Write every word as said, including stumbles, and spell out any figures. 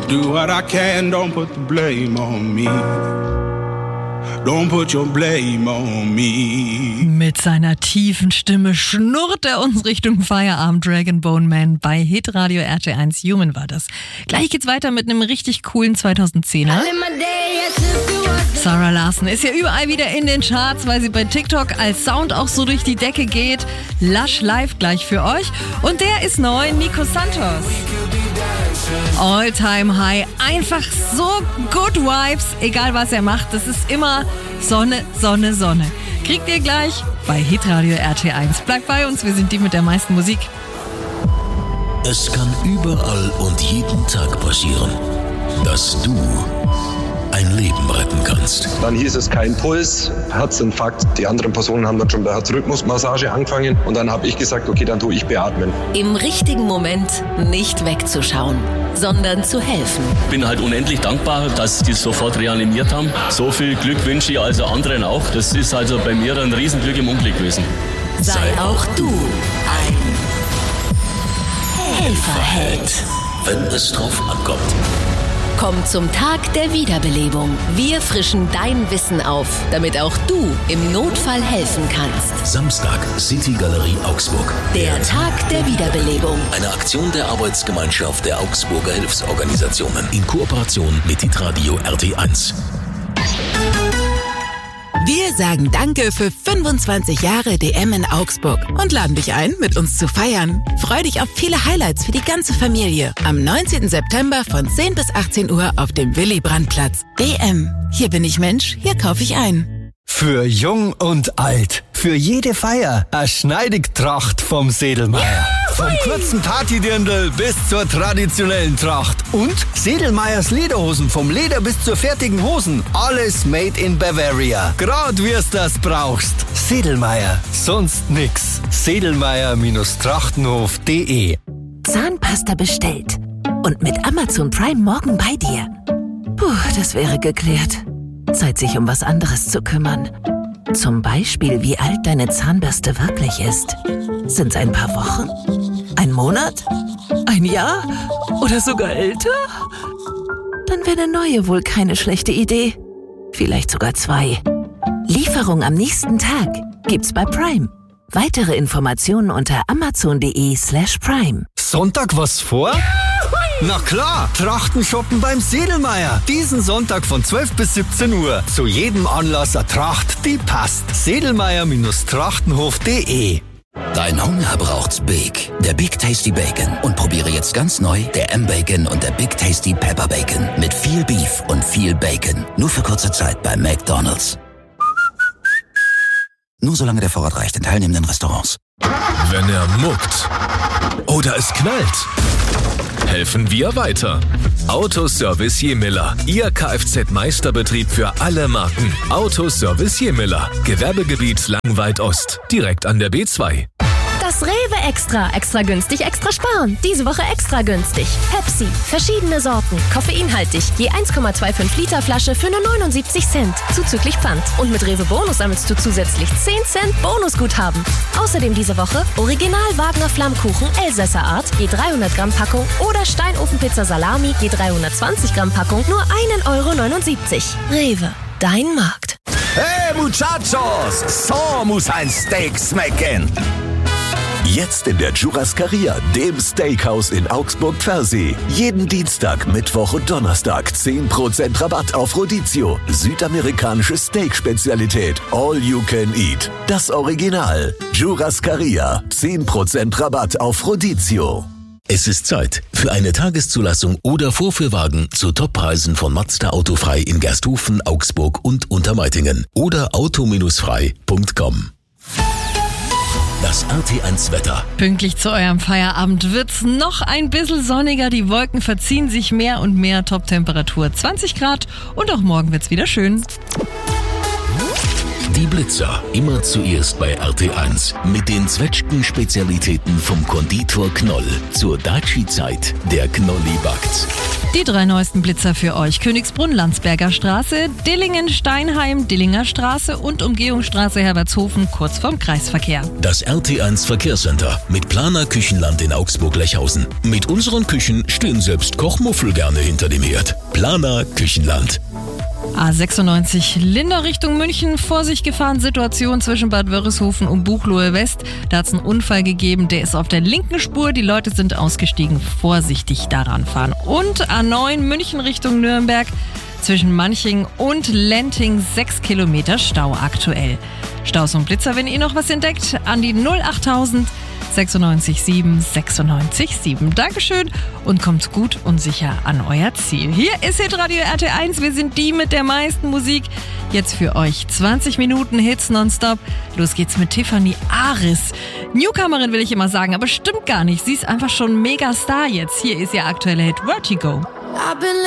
Do what I can, don't put the blame on me. Don't put your blame on me. Mit seiner tiefen Stimme schnurrt er uns Richtung Feierabend. Dragon Bone Man bei Hitradio R T eins. Human war das. Gleich geht's weiter mit einem richtig coolen zweitausendzehner. Sarah Larson ist ja überall wieder in den Charts, weil sie bei TikTok als Sound auch so durch die Decke geht. Lush live gleich für euch. Und der ist neu, Nico Santos. All Time High. Einfach so good vibes, egal was er macht. Das ist immer Sonne, Sonne, Sonne. Kriegt ihr gleich bei Hitradio R T eins. Bleibt bei uns, wir sind die mit der meisten Musik. Es kann überall und jeden Tag passieren, dass du ein Leben retten kannst. Dann hieß es kein Puls, Herzinfarkt. Die anderen Personen haben dann schon bei Herzrhythmusmassage angefangen. Und dann habe ich gesagt, okay, dann tue ich beatmen. Im richtigen Moment nicht wegzuschauen, sondern zu helfen. Ich bin halt unendlich dankbar, dass die sofort reanimiert haben. So viel Glück wünsche ich also anderen auch. Das ist also bei mir ein Riesenglück im Unglück gewesen. Sei auch du ein Helferheld. Wenn es drauf ankommt. Komm zum Tag der Wiederbelebung. Wir frischen dein Wissen auf, damit auch du im Notfall helfen kannst. Samstag, City Galerie Augsburg. Der Tag der Wiederbelebung. Eine Aktion der Arbeitsgemeinschaft der Augsburger Hilfsorganisationen in Kooperation mit Hitradio R T eins. Wir sagen Danke für fünfundzwanzig Jahre D M in Augsburg und laden dich ein, mit uns zu feiern. Freu dich auf viele Highlights für die ganze Familie. Am neunzehnten September von zehn bis achtzehn Uhr auf dem Willy-Brandt-Platz. D M. Hier bin ich Mensch, hier kaufe ich ein. Für jung und alt. Für jede Feier. Eine Schneidigtracht vom Sedelmeier. Ja, vom kurzen Partydirndl bis zur traditionellen Tracht. Und Sedelmeiers Lederhosen. Vom Leder bis zur fertigen Hosen. Alles made in Bavaria. Grad wir's das brauchst. Sedelmeier. Sonst nix. Sedelmeier Trachtenhof punkt de. Zahnpasta bestellt. Und mit Amazon Prime morgen bei dir. Puh, das wäre geklärt. Zeit, sich um was anderes zu kümmern. Zum Beispiel, wie alt deine Zahnbürste wirklich ist. Sind's ein paar Wochen? Ein Monat? Ein Jahr? Oder sogar älter? Dann wäre eine neue wohl keine schlechte Idee. Vielleicht sogar zwei. Lieferung am nächsten Tag gibt's bei Prime. Weitere Informationen unter amazon.de slash Prime. Sonntag was vor? Na klar, Trachten shoppen beim Sedelmeier. Diesen Sonntag von zwölf bis siebzehn Uhr. Zu jedem Anlass eine Tracht, die passt. Sedelmeier Trachtenhof punkt de. Dein Hunger braucht's Big. Der Big Tasty Bacon. Und probiere jetzt ganz neu der M-Bacon und der Big Tasty Pepper Bacon. Mit viel Beef und viel Bacon. Nur für kurze Zeit bei McDonald's. Nur solange der Vorrat reicht in teilnehmenden Restaurants. Wenn er muckt oder es knallt, helfen wir weiter. Autoservice Jemiller. Ihr Kfz-Meisterbetrieb für alle Marken. Autoservice Jemiller. Gewerbegebiet Langweid Ost. Direkt an der B zwei. Das Rewe Extra. Extra günstig, extra sparen. Diese Woche extra günstig. Pepsi. Verschiedene Sorten. Koffeinhaltig. Je eins Komma fünfundzwanzig Liter Flasche für nur neunundsiebzig Cent. Zuzüglich Pfand. Und mit Rewe Bonus sammelst du zusätzlich zehn Cent Bonusguthaben. Außerdem diese Woche Original Wagner Flammkuchen Elsässer Art. Je dreihundert Gramm Packung. Oder Steinofenpizza Salami. Je dreihundertzwanzig Gramm Packung. Nur ein Euro neunundsiebzig. Rewe. Dein Markt. Hey Muchachos! So muss ein Steak schmecken. Jetzt in der Churrascaria, dem Steakhouse in Augsburg-Pfersee. Jeden Dienstag, Mittwoch und Donnerstag zehn Prozent Rabatt auf Rodizio. Südamerikanische Steak-Spezialität. All you can eat. Das Original. Churrascaria. zehn Prozent Rabatt auf Rodizio. Es ist Zeit für eine Tageszulassung oder Vorführwagen zu Toppreisen von Mazda Autofrei in Gersthofen, Augsburg und Untermeitingen. Oder auto frei punkt com. Das R T eins Wetter. Pünktlich zu eurem Feierabend wird's noch ein bisschen sonniger. Die Wolken verziehen sich mehr und mehr. Top-Temperatur zwanzig Grad. Und auch morgen wird's wieder schön. Die Blitzer. Immer zuerst bei R T eins. Mit den Zwetschgen-Spezialitäten vom Konditor Knoll. Zur Daci-Zeit. Der Knolli backt. Die drei neuesten Blitzer für euch. Königsbrunn, Landsberger Straße, Dillingen, Steinheim, Dillinger Straße und Umgehungsstraße Herbertshofen kurz vorm Kreisverkehr. Das R T eins Verkehrscenter mit Planer Küchenland in Augsburg-Lechhausen. Mit unseren Küchen stehen selbst Kochmuffel gerne hinter dem Herd. Planer Küchenland. A sechsundneunzig Linder Richtung München, Vorsicht gefahren, Situation zwischen Bad Wörishofen und Buchloe West. Da hat es einen Unfall gegeben, der ist auf der linken Spur, die Leute sind ausgestiegen, vorsichtig daran fahren. Und A neun München Richtung Nürnberg, zwischen Manching und Lenting sechs Kilometer Stau aktuell. Staus und Blitzer, wenn ihr noch was entdeckt, an die null achttausend sechsundneunzig sieben sechsundneunzig sieben. Dankeschön und kommt gut und sicher an euer Ziel. Hier ist Hitradio R T eins. Wir sind die mit der meisten Musik. Jetzt für euch zwanzig Minuten Hits nonstop. Los geht's mit Tiffany Aris. Newcomerin will ich immer sagen, aber stimmt gar nicht. Sie ist einfach schon Megastar jetzt. Hier ist ihr aktueller Hit Vertigo.